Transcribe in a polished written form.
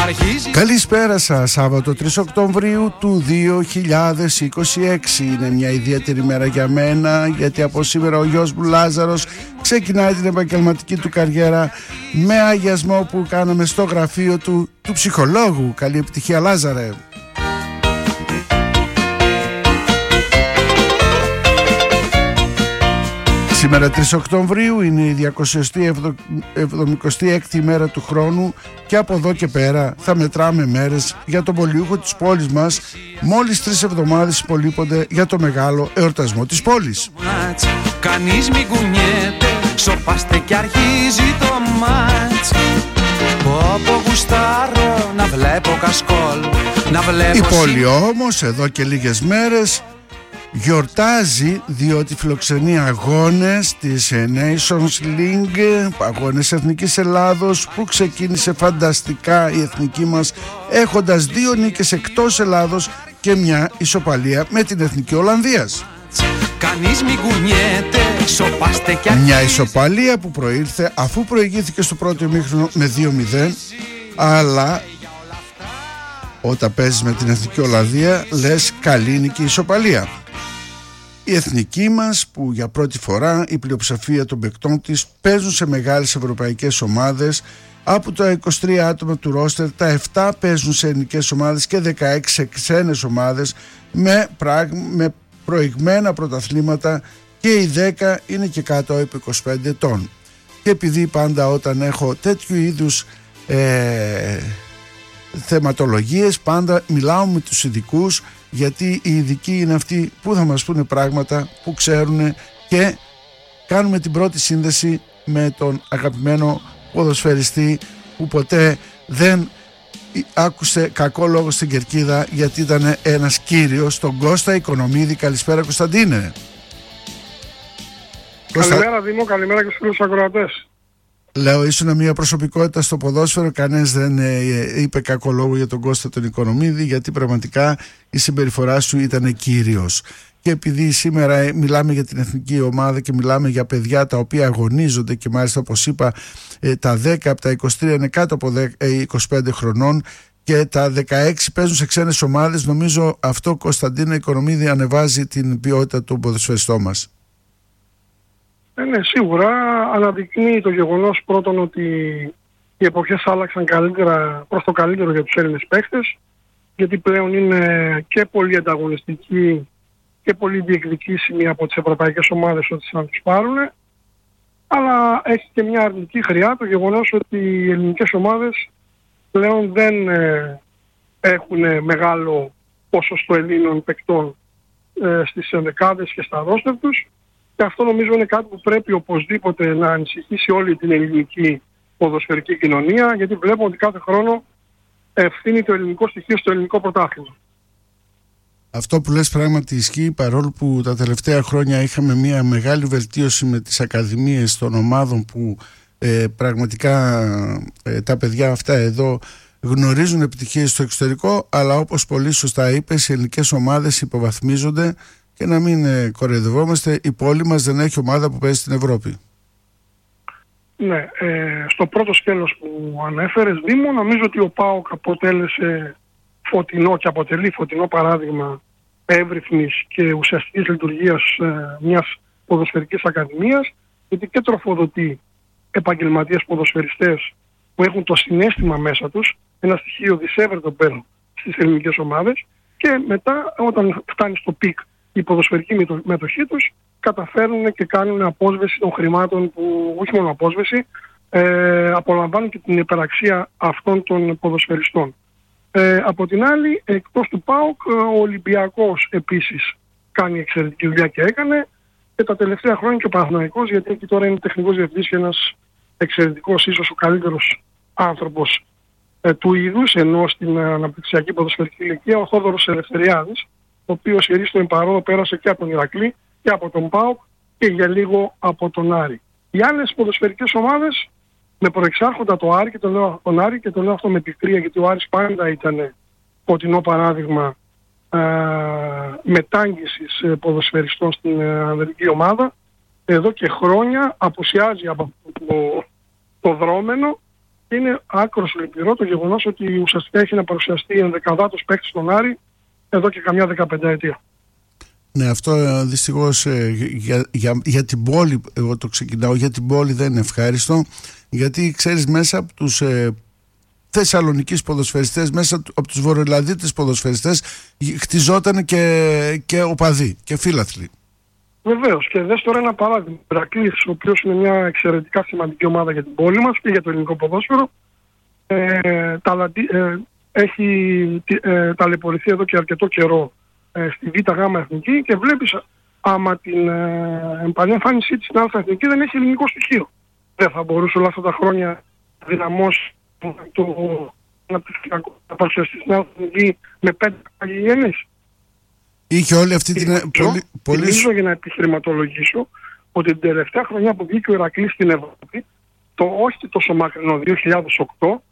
αρχίζει. Καλησπέρα σας. Σάββατο 3 Οκτωβρίου του 2026 είναι μια ιδιαίτερη μέρα για μένα, γιατί από σήμερα ο γιος μου Λάζαρος ξεκινάει την επαγγελματική του καριέρα με αγιασμό που κάναμε στο γραφείο του ψυχολόγου. Καλή επιτυχία, Λάζαρε. Σήμερα 3 Οκτωβρίου είναι η 276η μέρα του χρόνου και από εδώ και πέρα θα μετράμε μέρες για τον πολιούχο της πόλης μας. Μόλις 3 εβδομάδες υπολείπονται για το μεγάλο εορτασμό της πόλης. Κανείς μην κουνιέται, σοπάστε και αρχίζει το μάτς. Πόπο γουστάρω να βλέπω κασκόλ, να βλέπω. Η πόλη όμως εδώ και λίγες μέρες γιορτάζει, διότι φιλοξενεί αγώνες της Nations League, αγώνες Εθνικής Ελλάδος, που ξεκίνησε φανταστικά η εθνική μας, έχοντας 2 νίκες εκτός Ελλάδος και μια ισοπαλία με την Εθνική Ολλανδίας. Κανείς μην κουνιέται, σοπάστε και μια ισοπαλία που προήλθε αφού προηγήθηκε στο πρώτο ημίχρονο με 2-0, αλλά όταν παίζεις με την Εθνική Ολλανδία λες καλή νίκη ισοπαλία. Η εθνική μας, που για πρώτη φορά η πλειοψηφία των παικτών της παίζουν σε μεγάλες ευρωπαϊκές ομάδες, από τα 23 άτομα του ρόστερ τα 7 παίζουν σε ελληνικές ομάδες και 16 σε ξένες ομάδες με προηγμένα πρωταθλήματα, και οι 10 είναι και κάτω από 25 ετών. Και επειδή πάντα όταν έχω τέτοιου είδους θεματολογίες πάντα μιλάω με τους ειδικούς, γιατί οι ειδικοί είναι αυτοί που θα μας πούνε πράγματα που ξέρουν, και κάνουμε την πρώτη σύνδεση με τον αγαπημένο ποδοσφαιριστή που ποτέ δεν άκουσε κακό λόγο στην κερκίδα, γιατί ήταν ένας κύριος, τον Κώστα Οικονομίδη. Καλησπέρα, Κωνσταντίνε. Καλημέρα Δήμο, καλημέρα και στους φίλους ακροατές. Λέω, ήσουν μια προσωπικότητα στο ποδόσφαιρο, κανένας δεν είπε κακό λόγο για τον Κώστα τον Οικονομίδη, γιατί πραγματικά η συμπεριφορά σου ήταν κύριος. Και επειδή σήμερα μιλάμε για την εθνική ομάδα και μιλάμε για παιδιά τα οποία αγωνίζονται, και μάλιστα όπως είπα τα 10 από τα 23 είναι κάτω από 25 χρονών και τα 16 παίζουν σε ξένες ομάδες, νομίζω αυτό, Κωνσταντίνο Οικονομίδη, ανεβάζει την ποιότητα του ποδοσφαιριστών μας. Ναι, σίγουρα αναδεικνύει το γεγονός πρώτον ότι οι εποχές άλλαξαν καλύτερα, προς το καλύτερο για τους Έλληνες παίχτες, γιατί πλέον είναι και πολύ ανταγωνιστικοί και πολύ διεκδικήσιμοι από τις ευρωπαϊκές ομάδες ότι θα τους πάρουν, αλλά έχει και μια αρνητική χρειά το γεγονός ότι οι ελληνικές ομάδες πλέον δεν έχουν μεγάλο ποσοστό Ελλήνων παικτών στις ενδεκάδες και στα ρόστερ τους. Και αυτό νομίζω είναι κάτι που πρέπει οπωσδήποτε να ανησυχήσει όλη την ελληνική ποδοσφαιρική κοινωνία, γιατί βλέπουμε ότι κάθε χρόνο ευθύνει το ελληνικό στοιχείο στο ελληνικό πρωτάθλημα. Αυτό που λες πράγματι ισχύει, παρόλο που τα τελευταία χρόνια είχαμε μια μεγάλη βελτίωση με τις ακαδημίες των ομάδων που πραγματικά τα παιδιά αυτά εδώ γνωρίζουν επιτυχίες στο εξωτερικό, αλλά όπως πολύ σωστά είπες, οι ελληνικές ομάδες υποβαθμίζονται. Και να μην κοροϊδευόμαστε, η πόλη μας δεν έχει ομάδα που παίζει στην Ευρώπη. Ναι, στο πρώτο σκέλος που ανέφερες, Δήμο, νομίζω ότι ο ΠΑΟΚ αποτέλεσε φωτεινό και αποτελεί φωτεινό παράδειγμα εύρυθμης και ουσιαστικής λειτουργίας μιας ποδοσφαιρικής ακαδημίας, γιατί και τροφοδοτεί επαγγελματίες ποδοσφαιριστές που έχουν το συναίσθημα μέσα τους, ένα στοιχείο δισεύρετο πέρα στις ελληνικές ομάδες, και μετά όταν φτάνει στο πικ η ποδοσφαιρική μετοχή τους, καταφέρνουν και κάνουν απόσβεση των χρημάτων που, όχι μόνο απόσβεση, απολαμβάνουν και την υπεραξία αυτών των ποδοσφαιριστών. Από την άλλη, εκτός του ΠΑΟΚ, ο Ολυμπιακός επίσης κάνει εξαιρετική δουλειά και έκανε, και τα τελευταία χρόνια και ο Παναθηναϊκός, γιατί εκεί τώρα είναι τεχνικός διευθυντής και ένας εξαιρετικός, ίσως ο καλύτερος άνθρωπος του είδους, ενώ στην αναπτυξιακή ποδοσφαιρική ηλικία, ο Θόδωρος Ελευθεριάδης, ο οποίος ηρίστον παρόλο πέρασε και από τον Ηρακλή και από τον ΠΑΟΚ και για λίγο από τον Άρη. Οι άλλες ποδοσφαιρικές ομάδες, με προεξάρχοντα το Άρη, και το λέω τον Άρη και το λέω αυτό με πικρία, γιατί ο Άρης πάντα ήταν φωτεινό παράδειγμα μετάγγισης ποδοσφαιριστών στην ανδρική ομάδα, εδώ και χρόνια απουσιάζει από το δρόμενο Είναι άκρος λυπηρό το γεγονός ότι ουσιαστικά έχει να παρουσιαστεί ενδεκαδάτος παίκτης στον Άρη εδώ και καμιά 15 ετία. Ναι, αυτό δυστυχώς για την πόλη, εγώ το ξεκινάω, για την πόλη δεν είναι ευχάριστο, γιατί ξέρεις, μέσα από τους Θεσσαλονικείς ποδοσφαιριστές, μέσα από τους βορειοελλαδίτες ποδοσφαιριστές χτιζόταν και οπαδοί και φίλαθλοι. Βεβαίως, και δες τώρα ένα παράδειγμα. Ο Ηρακλής, ο οποίος είναι μια εξαιρετικά σημαντική ομάδα για την πόλη μας και για το ελληνικό ποδόσφαιρο, έχει ταλαιπωρηθεί εδώ και αρκετό καιρό στη ΒΓ Εθνική, και βλέπεις άμα την επανέμφανισή της στην Α Εθνική δεν έχει ελληνικό στοιχείο. Δεν θα μπορούσε όλα αυτά τα χρόνια να δυναμώσει να παρουσιαστεί στην Α Εθνική με 5 παγιένες. Είχε όλη αυτή την... Θυμίζω για να επιχειρηματολογήσω ότι την τελευταία χρονιά που βγήκε ο Ηρακλής στην Ευρώπη, το όχι τόσο μακρινό 2008,